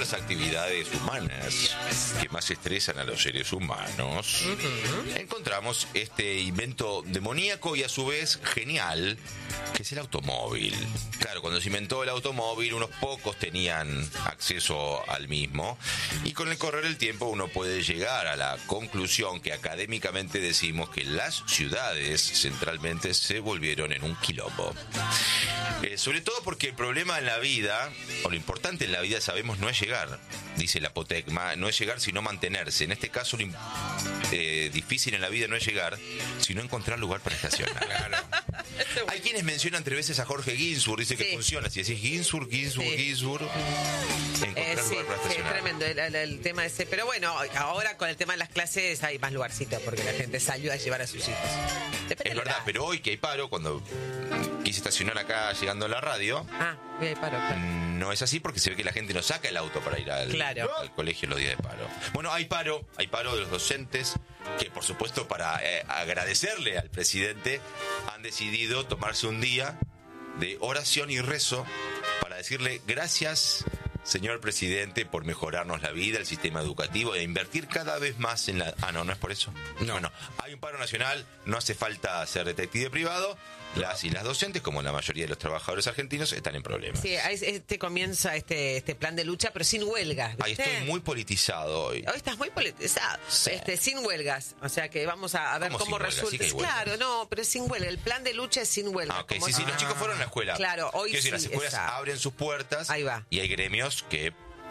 las actividades humanas que más estresan a los seres humanos, encontramos este invento demoníaco y a su vez genial, que es el automóvil. Claro, cuando se inventó el automóvil, unos pocos tenían acceso al mismo, y con el correr del tiempo uno puede llegar a la conclusión que académicamente decimos que las ciudades centralmente se volvieron en un quilombo. Sobre todo porque el problema en la vida, o lo importante en la vida, sabemos, no es llegar, dice la Apotecma, no es llegar sino mantenerse. En este caso, lo difícil en la vida no es llegar, sino encontrar lugar para estacionar. Claro. Hay quienes mencionan 3 veces a Jorge Ginsburg, dice que funciona. Si decís Ginsburg, encontrar lugar para estacionar. Sí, es tremendo el tema ese. Pero bueno, ahora con el tema de las clases hay más lugarcitos porque la gente salió a llevar a sus hijos. Es verdad, pero hoy que hay paro, cuando quise estacionar acá llegando a la radio, hoy hay paro, claro. No es así porque se ve que la gente no saca el auto para ir al colegio los días de paro. Bueno, hay paro de los docentes que, por supuesto, para agradecerle al presidente, han decidido tomarse un día de oración y rezo para decirle gracias, señor presidente, por mejorarnos la vida, el sistema educativo, e invertir cada vez más en la... no es por eso. No. Bueno, hay un paro nacional, no hace falta ser detective privado. Las y las docentes, como la mayoría de los trabajadores argentinos, están en problemas. Sí, comienza este plan de lucha, pero sin huelgas, ¿viste? Ahí estoy muy politizado hoy. Hoy estás muy politizado. Sí. Sin huelgas. O sea que vamos a ver cómo resulta. Sí, claro, no, pero sin huelga. El plan de lucha es sin huelga. Okay. Sí, los chicos fueron a la escuela. Claro, hoy sí. Las escuelas abren sus puertas. Ahí va. Y hay gremios que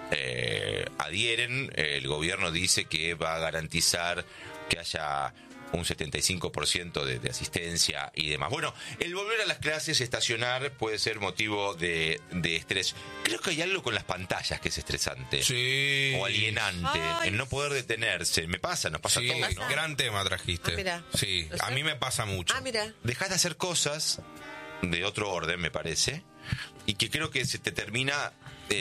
adhieren. El gobierno dice que va a garantizar que haya un 75% de asistencia y demás. Bueno, el volver a las clases, estacionar, puede ser motivo de estrés. Creo que hay algo con las pantallas que es estresante. Sí. O alienante. El no poder detenerse. Nos pasa a todos, ¿no? Gran tema trajiste. Mirá. Sí, a mí me pasa mucho. Mira. Dejás de hacer cosas de otro orden, me parece, y que creo que se te termina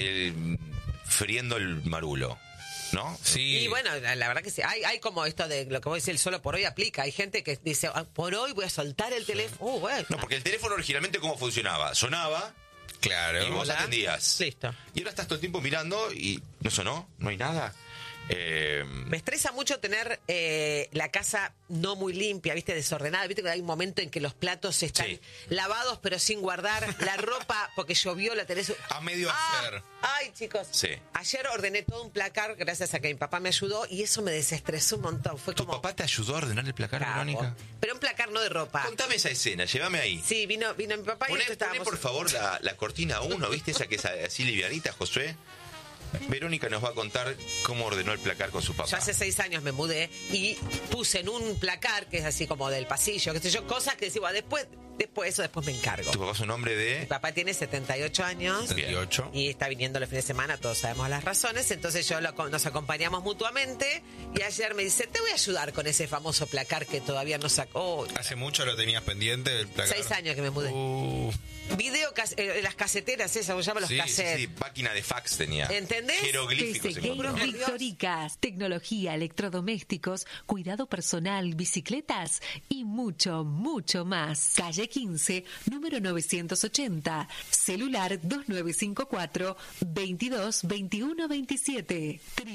friendo el marulo, ¿no? Sí. Y bueno, la verdad que sí. Hay como esto de lo que voy a decir, solo por hoy aplica. Hay gente que dice, por hoy voy a soltar el teléfono. Bueno. No, porque el teléfono originalmente, ¿cómo funcionaba? Sonaba. Claro. Y vos atendías. Listo. Y ahora estás todo el tiempo mirando y no sonó, no hay nada. Me estresa mucho tener la casa no muy limpia, ¿viste? Desordenada. ¿Viste que hay un momento en que los platos están lavados pero sin guardar? La ropa, porque llovió, la tenés... A medio hacer. Ay, chicos. Sí. Ayer ordené todo un placar gracias a que mi papá me ayudó y eso me desestresó un montón. Fue ¿Tu papá te ayudó a ordenar el placar, Verónica? Pero un placar no de ropa. Contame esa escena, llévame ahí. Sí, vino mi papá y Poné por favor la cortina 1, ¿viste? Esa que es así livianita, Josué. Verónica nos va a contar cómo ordenó el placar con su papá. Yo hace 6 años me mudé y puse en un placar que es así como del pasillo, qué sé yo, cosas que decía, después me encargo. ¿Tu papá es un hombre de...? Mi papá tiene 78 años. 78. Y está viniendo los fines de semana, todos sabemos las razones. Entonces nos acompañamos mutuamente. Y ayer me dice, te voy a ayudar con ese famoso placar que todavía no sacó. ¿Hace mucho lo tenías pendiente el placar? 6 años que me mudé. Las caseteras esas, ¿cómo se llaman los cassettes? Sí, máquina de fax tenía. ¿Entendés? Jeroglíficos. Victoricas, tecnología, electrodomésticos, cuidado personal, bicicletas y mucho, mucho más. Calle 15, número 980, celular 2954-222127,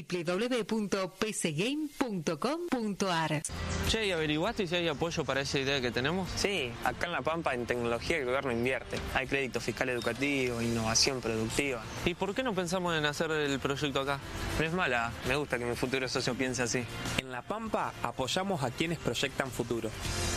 www.pcgame.com.ar. Che, ¿y averiguaste si hay apoyo para esa idea que tenemos? Sí, acá en La Pampa en tecnología el gobierno invierte. Hay crédito fiscal educativo, innovación productiva. ¿Y por qué no pensamos en hacer el proyecto acá? No es mala, me gusta que mi futuro socio piense así. En La Pampa apoyamos a quienes proyectan futuro.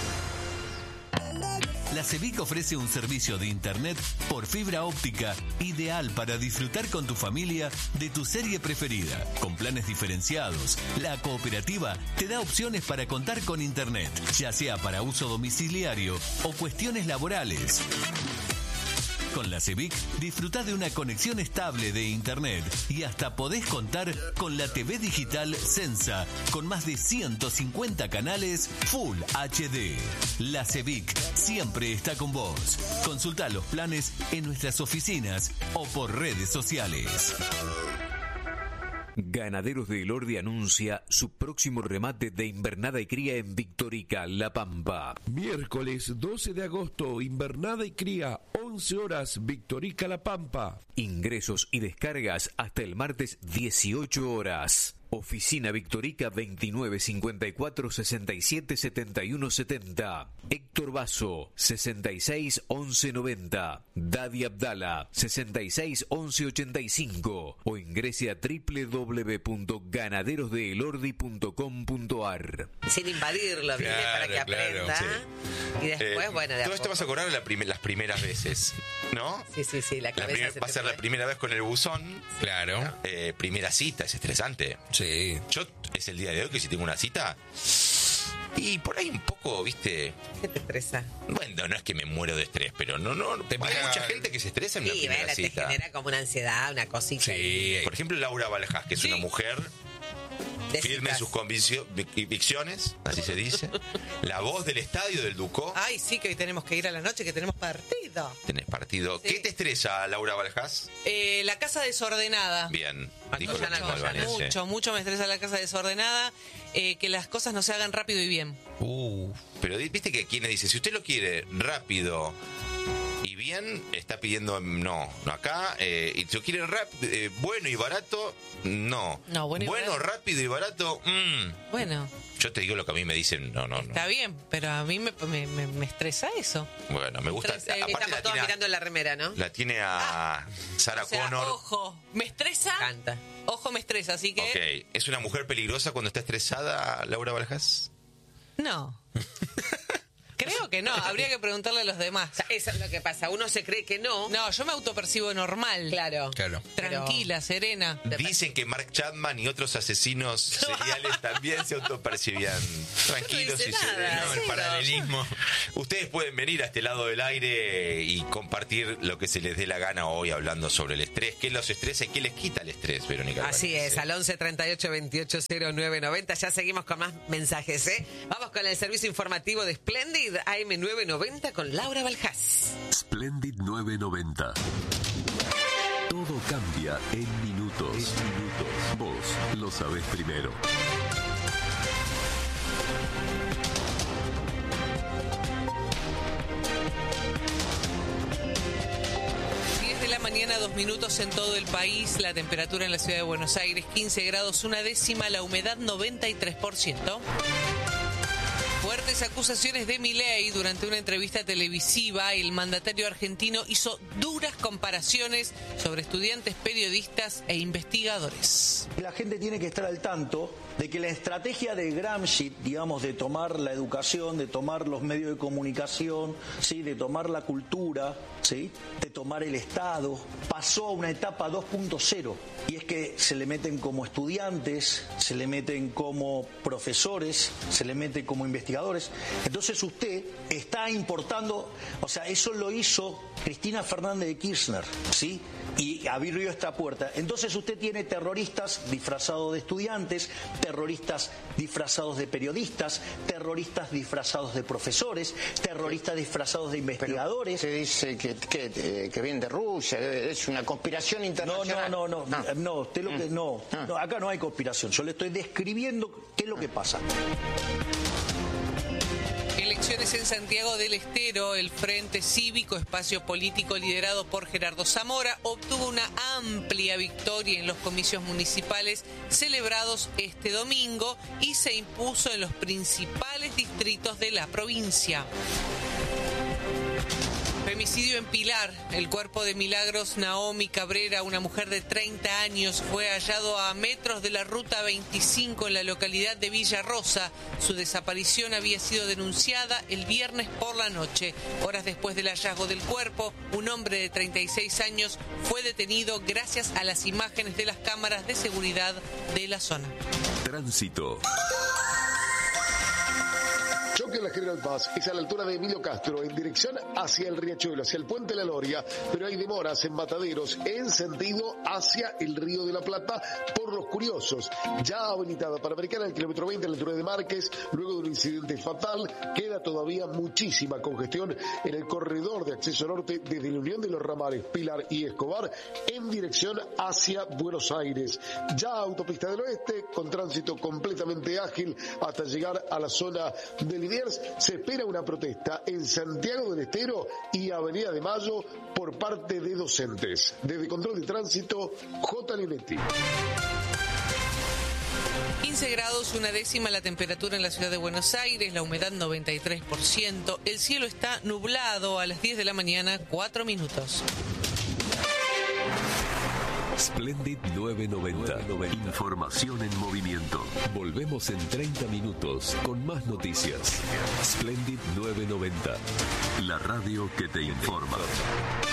La CEBIC ofrece un servicio de internet por fibra óptica ideal para disfrutar con tu familia de tu serie preferida. Con planes diferenciados, la cooperativa te da opciones para contar con internet, ya sea para uso domiciliario o cuestiones laborales. Con la CEBIC disfrutá de una conexión estable de internet y hasta podés contar con la TV digital Sensa con más de 150 canales Full HD. La CEBIC siempre está con vos. Consultá los planes en nuestras oficinas o por redes sociales. Ganaderos de Elordi anuncia su próximo remate de invernada y cría en Victorica, La Pampa. Miércoles 12 de agosto, invernada y cría, 11 horas, Victorica, La Pampa. Ingresos y descargas hasta el martes 18 horas. Oficina Victorica 29 54 67 71 70. Héctor Basso 66 11 90. Dadi Abdala 66 11 85. O ingrese a www.ganaderosdeelordi.com.ar. Sin invadirlo, ¿viste? Para que aprenda. Sí. Y después, bueno, de a todo esto poco. vas a acordar las primeras veces, ¿no? Sí, la cabeza se va a te ser la fue. primera vez con el buzón. Claro. Primera cita, es estresante. Sí. Yo es el día de hoy que si tengo una cita y por ahí un poco, ¿viste? ¿Qué te estresa? Bueno, no es que me muero de estrés, pero no. Hay mucha gente que se estresa en una Sí, primera te cita. genera como una ansiedad, una cosita. Sí. Por ejemplo, Laura Valjas, que es una mujer De firme en citas. sus convicciones, así se dice. La voz del estadio del Ducó. Ay, sí, que hoy tenemos que ir a la noche, que tenemos partido. Tenés partido. Sí. ¿Qué te estresa, Laura Valjas? La casa desordenada. Bien. Dijo Dijo lo mismo Albanese. Mucho me estresa la casa desordenada. Que las cosas no se hagan rápido y bien. Pero viste que quienes dicen, si usted lo quiere rápido y bien, está pidiendo no acá. Y si lo quiere bueno y barato, no. No, bueno y barato. Rápido y barato, Bueno, Yo te digo lo que a mí me dicen, no. está bien, pero a mí me estresa eso. Bueno, me gusta. Estresa, Aparte Estamos todos mirando la remera, ¿no? la tiene a Sarah O sea, Connor. ojo, ¿me estresa? Canta. Ojo, me estresa, así que... Ok, ¿es una mujer peligrosa cuando está estresada, Laura Valjas? No. Creo que no, habría que preguntarle a los demás. O sea, eso es lo que pasa. Uno se cree que no. No, yo me autopercibo normal. Claro. Tranquila, serena. Dicen que Mark Chapman y otros asesinos seriales también se autopercibían tranquilos y nada, serenos. sí, El paralelismo. Ustedes pueden venir a este lado del aire y compartir lo que se les dé la gana hoy hablando sobre el estrés. ¿Qué los estresa y qué les quita el estrés, Verónica? Así es, al 11 38 28 09 90. Ya seguimos con más mensajes, ¿eh? Vamos con el servicio informativo de Splendid AM990 con Laura Valjas. Splendid 990. Todo cambia en minutos. Vos lo sabés primero. 10 de la mañana, 2 minutos en todo el país. La temperatura en la ciudad de Buenos Aires, 15 grados, 1/10. La humedad, 93%. Fuertes acusaciones de Milei. Durante una entrevista televisiva, el mandatario argentino hizo duras comparaciones sobre estudiantes, periodistas e investigadores. La gente tiene que estar al tanto de que la estrategia de Gramsci, digamos, de tomar la educación, de tomar los medios de comunicación, ¿sí?, de tomar la cultura, ¿sí?, de tomar el Estado, pasó a una etapa 2.0. Y es que se le meten como estudiantes, se le meten como profesores, se le mete como investigadores. Entonces usted está importando, o sea, eso lo hizo Cristina Fernández de Kirchner, ¿sí?, y abrió esta puerta. Entonces usted tiene terroristas disfrazados de estudiantes, terroristas disfrazados de periodistas, terroristas disfrazados de profesores, terroristas disfrazados de investigadores. Se dice que viene de Rusia, es una conspiración internacional. No, usted lo que no, acá no hay conspiración. Yo le estoy describiendo qué es lo que pasa. Elecciones en Santiago del Estero. El Frente Cívico, espacio político liderado por Gerardo Zamora, obtuvo una amplia victoria en los comicios municipales celebrados este domingo y se impuso en los principales distritos de la provincia. Femicidio en Pilar. El cuerpo de Milagros Naomi Cabrera, una mujer de 30 años, fue hallado a metros de la ruta 25 en la localidad de Villa Rosa. Su desaparición había sido denunciada el viernes por la noche. Horas después del hallazgo del cuerpo, un hombre de 36 años fue detenido gracias a las imágenes de las cámaras de seguridad de la zona. Tránsito. Yo bloque de la General Paz es a la altura de Emilio Castro, en dirección hacia el Riachuelo, hacia el Puente La Loria, pero hay demoras en Mataderos en sentido hacia el Río de la Plata por los curiosos. Ya habilitada Panamericana al kilómetro 20 a la altura de Márquez, luego de un incidente fatal, queda todavía muchísima congestión en el corredor de acceso norte desde la unión de los ramales Pilar y Escobar en dirección hacia Buenos Aires. Ya autopista del oeste con tránsito completamente ágil hasta llegar a la zona de Liniers. Se espera una protesta en Santiago del Estero y Avenida de Mayo por parte de docentes. Desde Control de Tránsito, J. Linetti. 15 grados, 1/10 la temperatura en la ciudad de Buenos Aires, la humedad 93%, el cielo está nublado a las 10 de la mañana, 4 minutos. Splendid 990. Información en movimiento. Volvemos en 30 minutos con más noticias. Splendid 990. La radio que te informa.